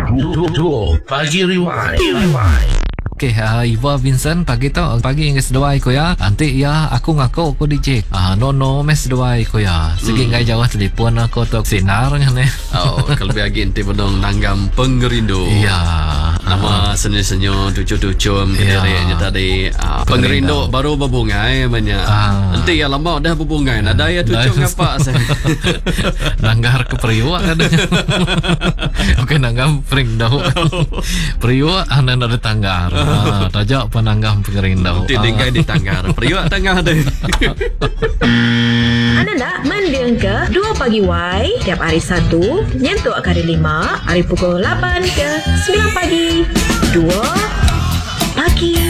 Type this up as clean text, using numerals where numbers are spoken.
Dua Pagi Rewind. Okay, Iva Vincent pagi yang kedua ko ya. Nanti ya aku ngaku aku DJ. No mes dua ko ya. Segi ngai jawah telefon aku tu sinar ngane. Oh, kalau bagi ente pedong nanggam pengerindu. Iya. Nama senyo-senyo tucu-tucu kedereknya tadi. Pengerindu baru berbungai banyak. Ente ya lama dah berbungai. Ada ya tucu ngapa saya. Nanggar ke periwa katanya. Oke, nanggam perindu. Periwa anan ada tanggar. Tajak penanggam pengerindu. Tinggal di tanggar. Periwa tanggar deh. Anda nak mendengar ke 2 Pagi Y tiap hari Sabtu nyentuh hari 5 hari pukul 8 ke 9 pagi. 2 Pagi